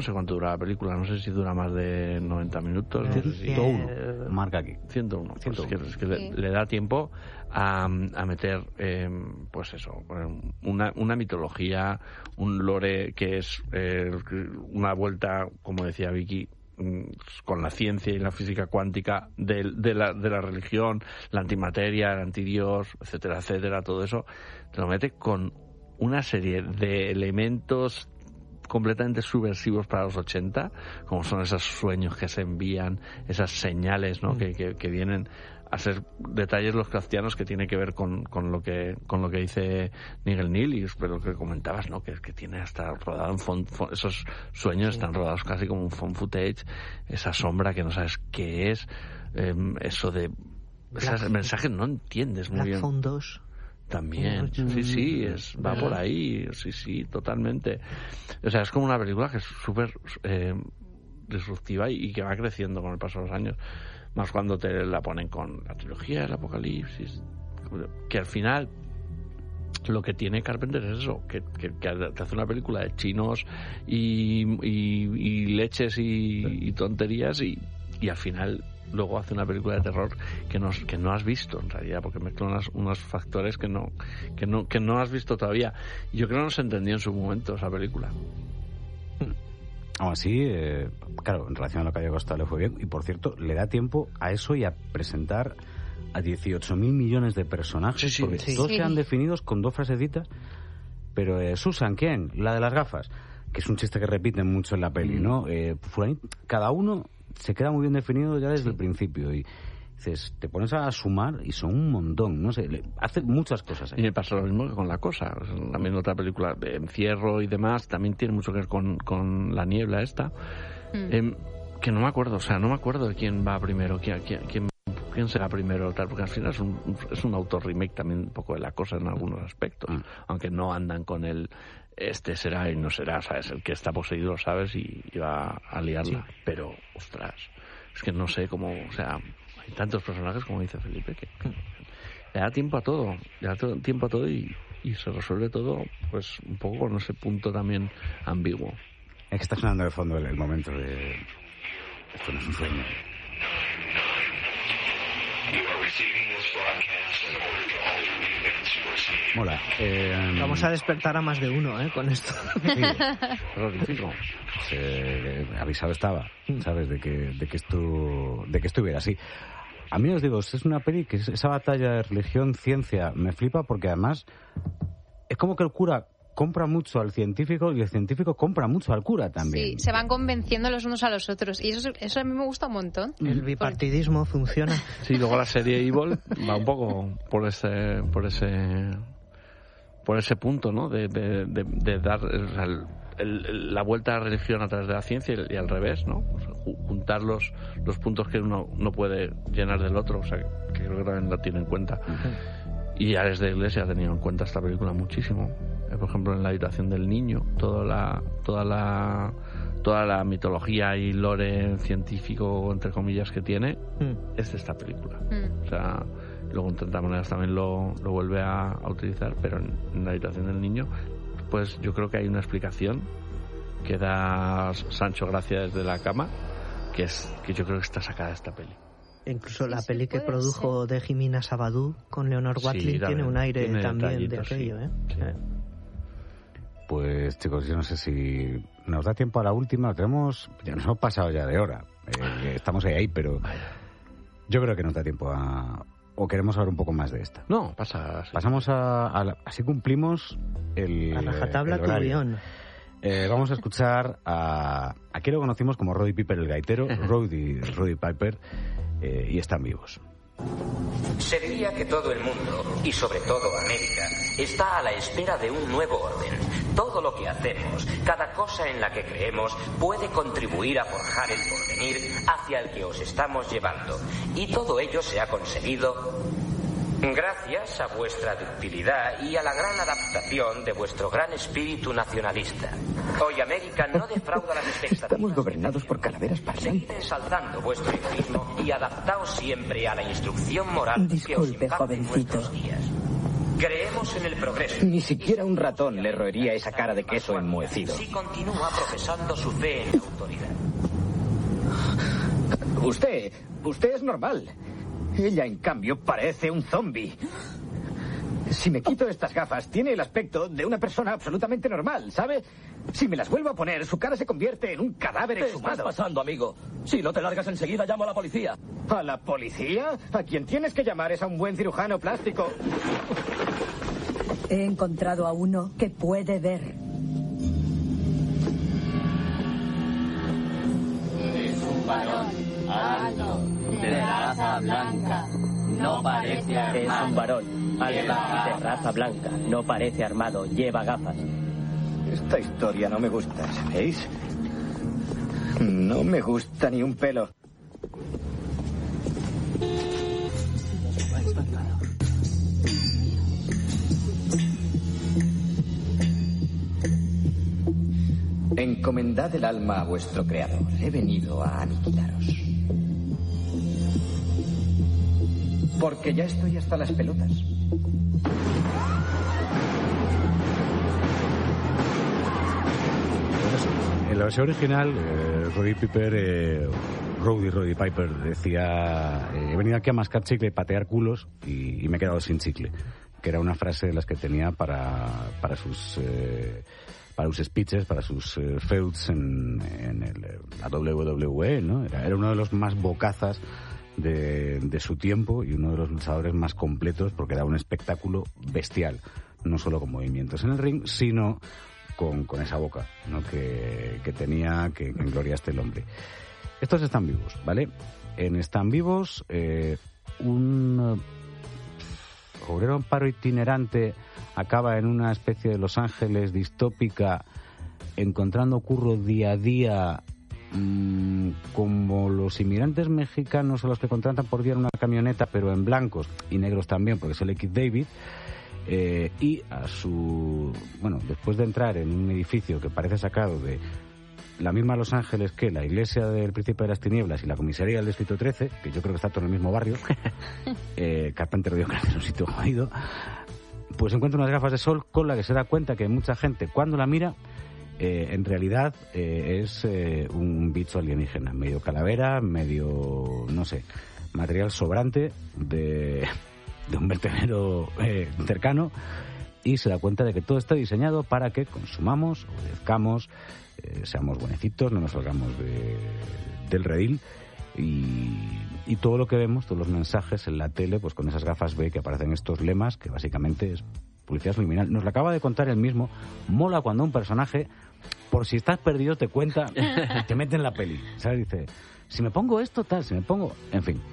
no sé cuánto dura la película, no sé si dura más de 90 minutos. No sé si... 101, marca aquí. 101. Pues es que le da tiempo a meter, pues eso, una mitología, un lore que es una vuelta, como decía Vicky, con la ciencia y la física cuántica de la religión, la antimateria, el antidios, etcétera, etcétera, todo eso, te lo mete con una serie de elementos completamente subversivos para los 80, como son esos sueños que se envían, esas señales, ¿no? que vienen a ser detalles Lovecraftianos que tiene que ver con lo que dice Nigel Kneale, y lo que comentabas, ¿no? Que tiene hasta rodado en esos sueños están rodados casi como un found footage, esa sombra que no sabes qué es, eso de esos mensajes no entiendes muy bien. Black Phone 2 también, sí, va por ahí, sí, totalmente. O sea, es como una película que es súper disruptiva y que va creciendo con el paso de los años. Más cuando te la ponen con la trilogía del Apocalipsis, que al final lo que tiene Carpenter es eso, que te hace una película de chinos y leches y tonterías y al final luego hace una película de terror que no has visto en realidad, porque mezcla unos factores que no has visto todavía. Y yo creo que no se entendió en su momento esa película. Aún así, claro, en relación a lo que haya costado le fue bien. Y por cierto, le da tiempo a eso y a presentar a 18.000 millones de personajes, porque todos sean definidos con 2 frasecitas. Pero Susan, ¿quién? La de las gafas, que es un chiste que repiten mucho en la peli, ¿no? Cada uno se queda muy bien definido ya desde el principio y dices, te pones a sumar y son un montón, no sé, hace muchas cosas ahí. Y me pasa lo mismo que con La Cosa, también otra película de encierro y demás, también tiene mucho que ver con la niebla esta, que no me acuerdo de quién va primero, quién será primero, tal, porque al final es un auto-remake también un poco de La Cosa en algunos aspectos, aunque no andan con el este será y no será, ¿sabes? El que está poseído, ¿sabes? Y va a liarla, pero, ostras, es que no sé cómo, o sea, hay tantos personajes, como dice Felipe, que le da tiempo a todo, y se resuelve todo, pues, un poco con ese punto también ambiguo. Es que está sonando de fondo el momento de... Esto no es un sueño. Mola. Vamos a despertar a más de uno, con esto. Sí, terrorífico. Avisado estaba, ¿sabes? De que esto estuviera así. A mí os digo, es una peli que esa batalla de religión-ciencia me flipa, porque además es como que el cura compra mucho al científico y el científico compra mucho al cura también. Sí, se van convenciendo los unos a los otros, y eso a mí me gusta un montón. El bipartidismo funciona. Sí, luego la serie Evil va un poco por ese punto, ¿no? De dar la vuelta a la religión a través de la ciencia y al revés, ¿no? O sea, juntar los puntos que uno no puede llenar del otro, o sea, que creo que también lo tiene en cuenta. Y Alex de Iglesia ha tenido en cuenta esta película muchísimo. Por ejemplo, en La habitación del niño, toda la mitología y lore científico, entre comillas, que tiene, es de esta película. O sea, luego en tantas maneras también lo vuelve a utilizar, pero en La habitación del niño, pues yo creo que hay una explicación que da Sancho Gracia desde la cama, que yo creo que está sacada de esta peli. Incluso la peli que produjo de Jimena Sabadú con Leonard Watling tiene un aire también de aquello, Sí. Pues chicos, yo no sé si nos da tiempo a la última. Ya nos hemos pasado ya de hora. Estamos ahí, pero yo creo que nos da tiempo o queremos hablar un poco más de esta. No, pasa. Sí. Pasamos así cumplimos el a rajatabla tu guión. Vamos a escuchar aquí lo conocimos como Roddy Piper el gaitero, Roddy Piper, y están vivos. Se diría que todo el mundo, y sobre todo América, está a la espera de un nuevo orden. Todo lo que hacemos, cada cosa en la que creemos, puede contribuir a forjar el porvenir hacia el que os estamos llevando. Y todo ello se ha conseguido gracias a vuestra ductilidad y a la gran adaptación de vuestro gran espíritu nacionalista. Hoy América no defrauda las expectativas. Estamos gobernados por calaveras parlantes. Seguid ensalzando vuestro egoísmo y adaptaos siempre a la instrucción moral que os Disculpe, imparten jovencito. nuestros guías. Creemos en el progreso. Ni siquiera un ratón le roería esa cara de queso enmohecido. Si continúa profesando su fe en la autoridad. Usted es normal. Ella, en cambio, parece un zombie. Si me quito estas gafas, tiene el aspecto de una persona absolutamente normal, ¿sabe? Si me las vuelvo a poner, su cara se convierte en un cadáver exhumado. ¿Qué está pasando, amigo? Si no te largas enseguida, llamo a la policía. ¿A la policía? A quien tienes que llamar es a un buen cirujano plástico. He encontrado a uno que puede ver. Es un varón alto, de raza blanca. No parece armado. Es un varón alto, de raza blanca. No parece armado. Lleva gafas. Esta historia no me gusta, ¿sabéis? No me gusta ni un pelo. Encomendad el alma a vuestro creador. He venido a aniquilaros. Porque ya estoy hasta las pelotas. En la versión original, Roddy Piper decía: he venido aquí a mascar chicle y patear culos y me he quedado sin chicle, que era una frase de las que tenía para sus speeches, para sus feuds en la WWE, ¿no? Era uno de los más bocazas de su tiempo y uno de los luchadores más completos, porque daba un espectáculo bestial, no solo con movimientos en el ring, sino con esa boca, ¿no? que tenía, que engloriaste el hombre. Estos están vivos, ¿vale? En Están Vivos, un obrero en paro itinerante acaba en una especie de Los Ángeles distópica, encontrando curro día a día, como los inmigrantes mexicanos a los que contratan por día en una camioneta, pero en blancos y negros también, porque es el Keith David. Y después de entrar en un edificio que parece sacado de la misma Los Ángeles que la iglesia del Príncipe de las Tinieblas y la comisaría del Distrito 13, que yo creo que está todo en el mismo barrio, Carpenter dio que es un sitio jodido, pues encuentra unas gafas de sol con la que se da cuenta que mucha gente, cuando la mira, en realidad es un bicho alienígena, medio calavera, medio, no sé, material sobrante de un vertedero cercano, y se da cuenta de que todo está diseñado para que consumamos, obedezcamos, seamos buenecitos, no nos salgamos del redil, y todo lo que vemos, todos los mensajes en la tele, pues con esas gafas ve que aparecen estos lemas, que básicamente es publicidad subliminal. Nos lo acaba de contar él mismo. Mola cuando un personaje, por si estás perdido, te cuenta, te mete en la peli, ¿sabes? Dice, si me pongo esto, tal, si me pongo... En fin.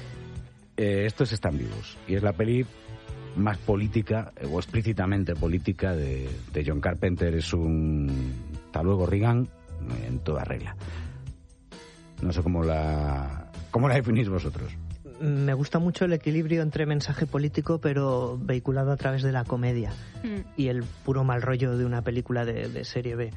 Estos Están Vivos, y es la peli más política, o explícitamente política, de John Carpenter. Es un hasta luego Reagan en toda regla. No sé cómo la definís vosotros. Me gusta mucho el equilibrio entre mensaje político pero vehiculado a través de la comedia y el puro mal rollo de una película de serie B.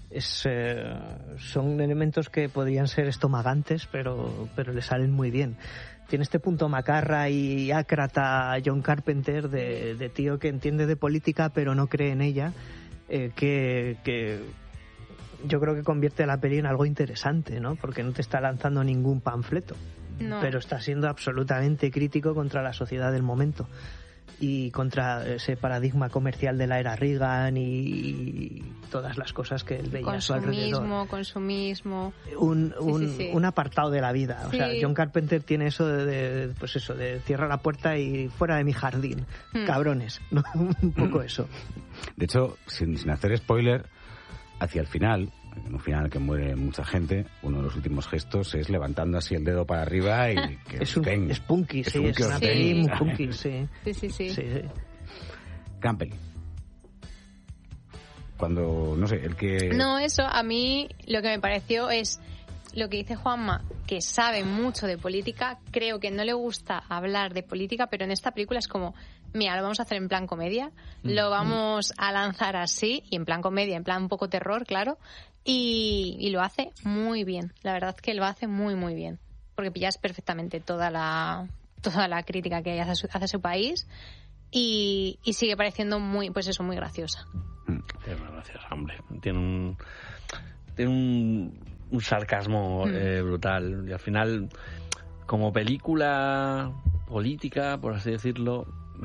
Son elementos que podrían ser estomagantes, pero le salen muy bien. Tiene este punto macarra y ácrata John Carpenter de tío que entiende de política pero no cree en ella, que yo creo que convierte a la peli en algo interesante, ¿no? Porque no te está lanzando ningún panfleto, no, pero está siendo absolutamente crítico contra la sociedad del momento y contra ese paradigma comercial de la era Reagan y todas las cosas que él veía a su alrededor. Consumismo. Un apartado de la vida. O sea, John Carpenter tiene eso de cierra la puerta y fuera de mi jardín. Cabrones, ¿no? Un poco eso. De hecho, sin hacer spoiler, hacia el final, en un final que muere mucha gente, uno de los últimos gestos es levantando así el dedo para arriba y que es punky, sí, es una peli muy punky, sí. Sí. Gran peli. Cuando, no sé, el que... No, eso, a mí lo que me pareció es lo que dice Juanma, que sabe mucho de política. Creo que no le gusta hablar de política, pero en esta película es como, mira, lo vamos a hacer en plan comedia, lo vamos a lanzar así, y en plan comedia, en plan un poco terror, claro, y lo hace muy bien. La verdad es que lo hace muy, muy bien, porque pillas perfectamente toda la crítica que hace a su país, y sigue pareciendo muy, pues eso, muy graciosa. Es muy graciosa, hombre. Tiene un sarcasmo brutal. Y al final, como película política, por así decirlo,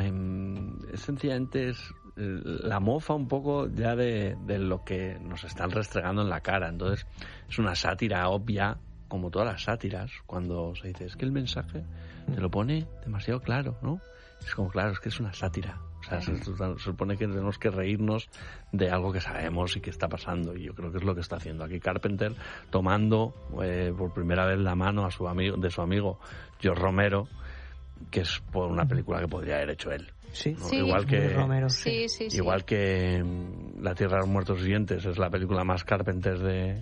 sencillamente es la mofa un poco ya de lo que nos están restregando en la cara. Entonces, es una sátira obvia, como todas las sátiras, cuando se dice, es que el mensaje te lo pone demasiado claro, ¿no? Es como, claro, es que es una sátira. O sea, se supone que tenemos que reírnos de algo que sabemos y que está pasando. Y yo creo que es lo que está haciendo aquí Carpenter, tomando por primera vez la mano de su amigo George Romero, que es por una película que podría haber hecho él. Sí, ¿no? sí, igual que Romero, sí. Igual que La Tierra de los Muertos Vivientes es la película más Carpenter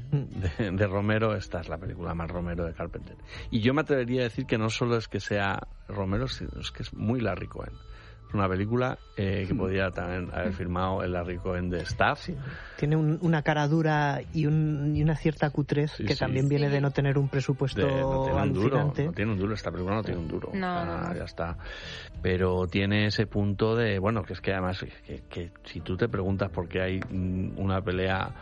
de Romero, esta es la película más Romero de Carpenter. Y yo me atrevería a decir que no solo es que sea Romero, sino es que es muy Larry Cohen. Es una película que podría también haber filmado el Larry Cohen de Staff. Sí. Tiene una cara dura y una cierta cutrez que también viene de no tener un presupuesto alucinante. No tiene un duro, esta película no tiene un duro. No. Ya está. Pero tiene ese punto de, bueno, que es que además, que si tú te preguntas por qué hay una pelea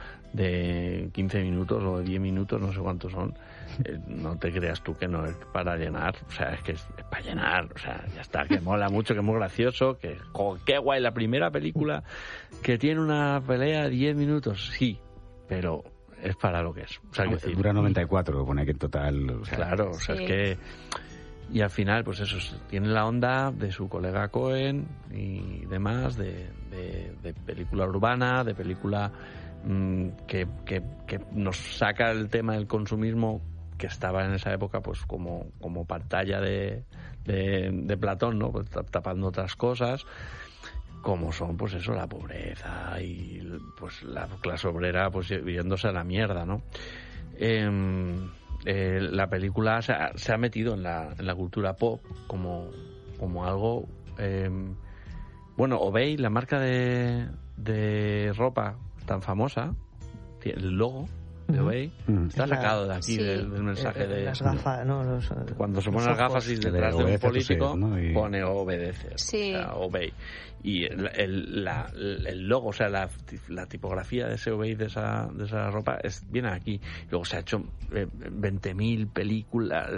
de 15 minutos o de 10 minutos, no sé cuántos son, no te creas tú que no es para llenar, o sea, es que es para llenar, o sea, ya está, que mola mucho, que es muy gracioso, que qué guay, la primera película que tiene una pelea de 10 minutos, sí, pero es para lo que es. O sea, decir, dura 94, pone que en total... O sea, claro, o sea, es que... Y al final, pues eso, tiene la onda de su colega Cohen y demás, de película urbana, de película que nos saca el tema del consumismo que estaba en esa época pues como pantalla de Platón, ¿no? Pues tapando otras cosas, como son pues eso, la pobreza y pues la clase obrera pues yéndose a la mierda, ¿no? La película se ha metido en la cultura pop como algo bueno, Obey, la marca de ropa tan famosa, el logo de Obey está sacado de aquí, del mensaje de las gafas, ¿no? Cuando se ponen las gafas y detrás de un político ¿no? pone obedece, sí. O sea, Obey. Y el logo, o sea, la tipografía de ese Obey, de esa ropa, viene aquí. Luego se ha hecho 20.000 películas.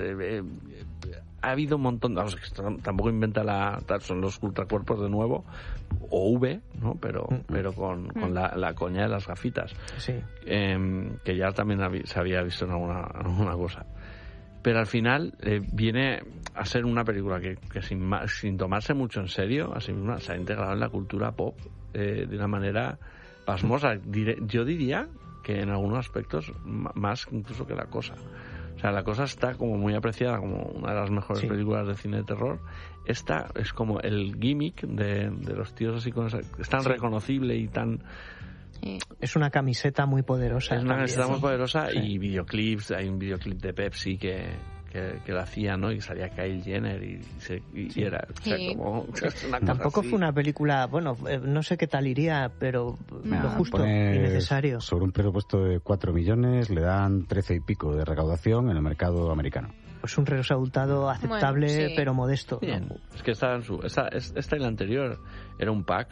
Ha habido un montón, vamos, que tampoco inventa son los ultracuerpos de nuevo, o V, ¿no? Pero con la coña de las gafitas. Sí. Que ya también se había visto en alguna cosa. Pero al final viene a ser una película que sin tomarse mucho en serio, así misma, se ha integrado en la cultura pop de una manera pasmosa. Yo diría que en algunos aspectos más incluso que La Cosa. O sea, La Cosa está como muy apreciada como una de las mejores películas de cine de terror. Esta es como el gimmick de los tíos así con es tan reconocible y tan... Es una camiseta muy poderosa. Es una camiseta muy poderosa y videoclips. Hay un videoclip de Pepsi que la hacía, ¿no? Y salía Kyle Jenner y era... O sea, como, es una cosa Tampoco así. fue una película... Bueno, no sé qué tal iría, pero lo justo y necesario. Sobre un presupuesto de 4 millones le dan 13 y pico de recaudación en el mercado americano. Pues un resultado aceptable, pero modesto. Bien. ¿No? Es que esta y la anterior era un pack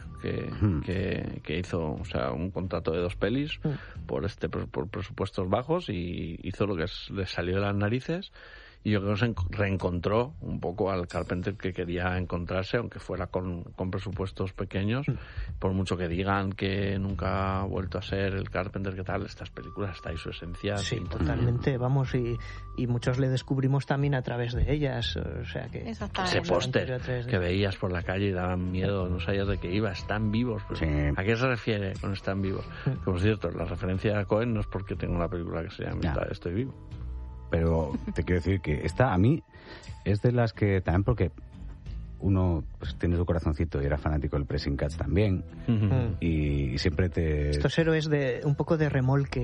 que hizo, o sea, un contrato de 2 pelis por presupuestos bajos y hizo lo que le salió de las narices. Y yo creo que se reencontró un poco al Carpenter que quería encontrarse, aunque fuera con presupuestos pequeños. Por mucho que digan que nunca ha vuelto a ser el Carpenter que tal, estas películas está ahí su esencia. Sí, totalmente, vamos, y muchos le descubrimos también a través de ellas, o sea que... Ese póster que veías por la calle y daban miedo, no sabías de qué iba, están vivos. Pues, ¿a qué se refiere con están vivos? Que, por cierto, la referencia a Cohen no es porque tengo una película que se llama Estoy vivo. Pero te quiero decir que esta a mí es de las que también, porque uno pues tiene su corazoncito y era fanático del Pressing Catch también, y siempre te... Estos héroes de un poco de remolque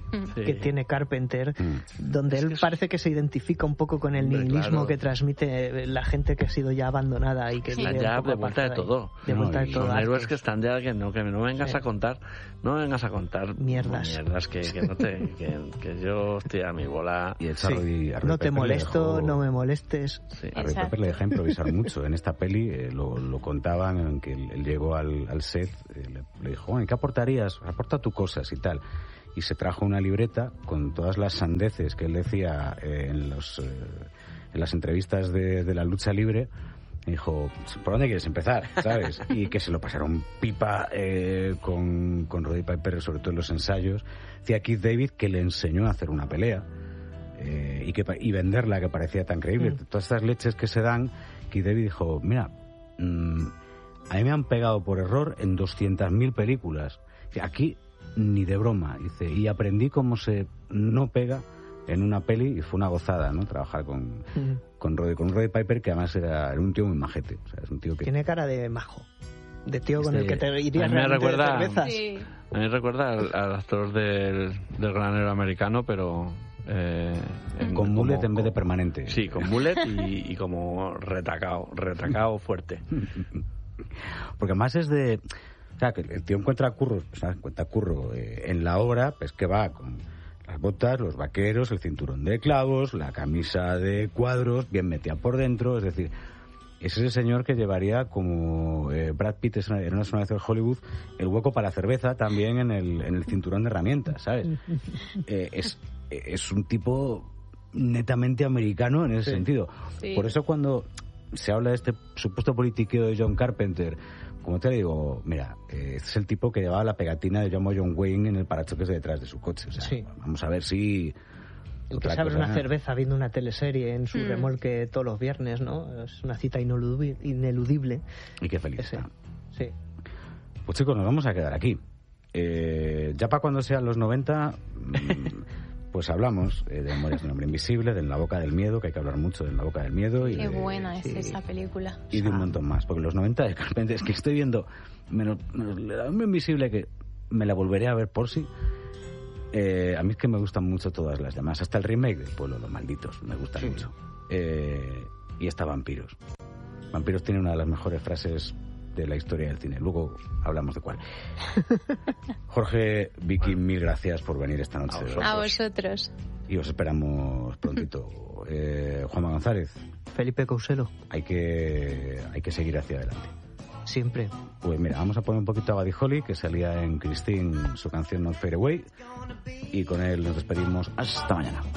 que tiene Carpenter, donde él parece que se identifica un poco con el nihilismo que transmite la gente que ha sido ya abandonada y que vive ya de vuelta de todo. De vuelta de todo. Son héroes que están ya que no vengas a contar, mierdas que yo estoy a mi bola. Y el Charlie, no te molesto, no me molestes. A Ray Pepper le deja improvisar mucho. En esta peli lo contaban, en que él llegó al set, le dijo, bueno, ¿qué aportarías? Aporta tus cosas y tal. Y se trajo una libreta con todas las sandeces que él decía en las entrevistas de la lucha libre. Y dijo, ¿por dónde quieres empezar? ¿Sabes? Y que se lo pasaron pipa con Roddy Piper, sobre todo en los ensayos. Decía Keith David que le enseñó a hacer una pelea y venderla, que parecía tan creíble. Todas estas leches que se dan, Keith David dijo, mira, a mí me han pegado por error en 200.000 películas. Aquí ni de broma. Dice, y aprendí cómo se no pega en una peli y fue una gozada, ¿no? Trabajar con Roddy Piper, que además era un tío muy majete. O sea, es un tío que tiene cara de majo, de tío con el que te irías realmente de cervezas. Sí. A mí me recuerda al actor del Gran Héroe Americano, pero con mullet en vez de permanente. Sí, con mullet y como retacado fuerte. Porque además es de... O sea, que el tío encuentra curro en la obra, pues que va con las botas, los vaqueros, el cinturón de clavos, la camisa de cuadros, bien metida por dentro, es decir, es ese señor que llevaría, como Brad Pitt en una zona de Hollywood, el hueco para la cerveza también en el cinturón de herramientas, ¿sabes? Es un tipo netamente americano en ese sentido. Sí. Por eso cuando se habla de este supuesto politiqueo de John Carpenter, como te digo, mira, este es el tipo que llevaba la pegatina de John Wayne en el parachoques de detrás de su coche. O sea, vamos a ver si... El que se abre una cerveza viendo una teleserie en su remolque todos los viernes, ¿no? Es una cita ineludible. Y qué feliz está. Sí. Pues chicos, nos vamos a quedar aquí. Ya para cuando sean los 90... pues hablamos de Memorias de un hombre invisible, de En la boca del miedo, que hay que hablar mucho de En la boca del miedo. Qué buena es esa película. Y de un montón más, porque los 90 de Carpenter, es que estoy viendo menos El hombre invisible, que me la volveré a ver por si. A mí es que me gustan mucho todas las demás, hasta el remake del Pueblo de los Malditos, me gusta mucho. Y está Vampiros. Vampiros tiene una de las mejores frases de la historia del cine. Luego hablamos de cuál. Jorge, Vicky, mil gracias por venir esta noche. A vosotros. Y os esperamos prontito. Juanma González. Felipe Couselo. Hay que seguir hacia adelante. Siempre. Pues mira, vamos a poner un poquito a Buddy Holly, que salía en Christine, su canción Not Fade Away. Y con él nos despedimos. Hasta mañana.